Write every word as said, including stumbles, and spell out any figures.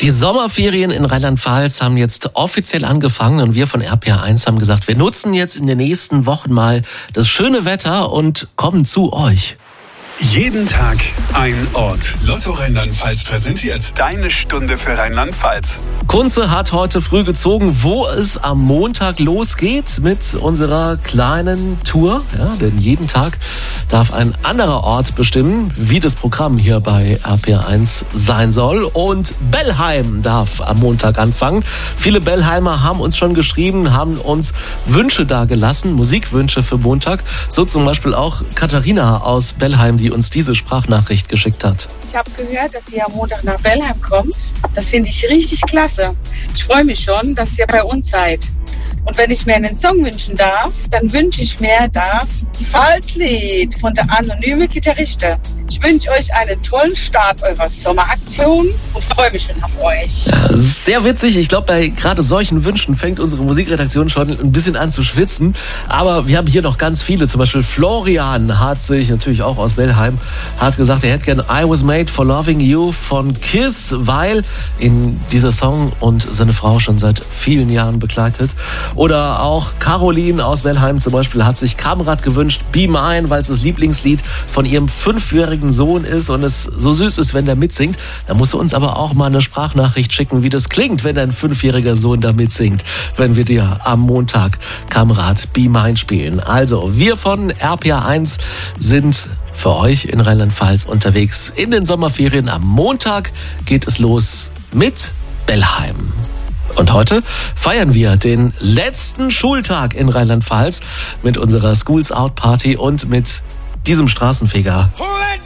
Die Sommerferien in Rheinland-Pfalz haben jetzt offiziell angefangen und wir von R P R eins haben gesagt, wir nutzen jetzt in den nächsten Wochen mal das schöne Wetter und kommen zu euch. Jeden Tag ein Ort. Lotto Rheinland-Pfalz präsentiert deine Stunde für Rheinland-Pfalz. Kunze hat heute früh gezogen, wo es am Montag losgeht mit unserer kleinen Tour. Ja, denn jeden Tag darf ein anderer Ort bestimmen, wie das Programm hier bei R P R eins sein soll. Und Bellheim darf am Montag anfangen. Viele Bellheimer haben uns schon geschrieben, haben uns Wünsche dagelassen, Musikwünsche für Montag. So zum Beispiel auch Katharina aus Bellheim, die uns diese Sprachnachricht geschickt hat. Ich habe gehört, dass ihr am Montag nach Bellheim kommt. Das finde ich richtig klasse. Ich freue mich schon, dass ihr bei uns seid. Und wenn ich mir einen Song wünschen darf, dann wünsche ich mir das Waldlied von der anonyme Gitarriste. Ich wünsche euch einen tollen Start eurer Sommeraktion und freue mich schon auf euch. Ja, das ist sehr witzig. Ich glaube, bei gerade solchen Wünschen fängt unsere Musikredaktion schon ein bisschen an zu schwitzen. Aber wir haben hier noch ganz viele. Zum Beispiel Florian hat sich, natürlich auch aus Bellheim, hat gesagt, er hätte gerne I Was Made for Loving You von Kiss, weil ihn dieser Song und seine Frau schon seit vielen Jahren begleitet. Oder auch Caroline aus Bellheim zum Beispiel hat sich Kamrat gewünscht, Be Mine, weil es das Lieblingslied von ihrem fünfjährigen Sohn ist und es so süß ist, wenn der mitsingt. Da musst du uns aber auch mal eine Sprachnachricht schicken, wie das klingt, wenn dein fünfjähriger Sohn da mitsingt, wenn wir dir am Montag Kamrat Be Mine spielen. Also, wir von R P R eins sind für euch in Rheinland-Pfalz unterwegs in den Sommerferien. Am Montag geht es los mit Bellheim. Und heute feiern wir den letzten Schultag in Rheinland-Pfalz mit unserer Schools Out Party und mit diesem Straßenfeger.